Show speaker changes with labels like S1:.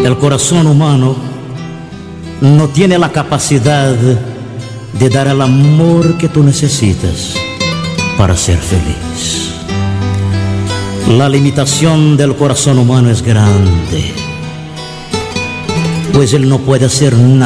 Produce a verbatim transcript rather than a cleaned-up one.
S1: El corazón humano no tiene la capacidad de dar el amor que tú necesitas para ser feliz. La limitación del corazón humano es grande, pues él no puede hacer nada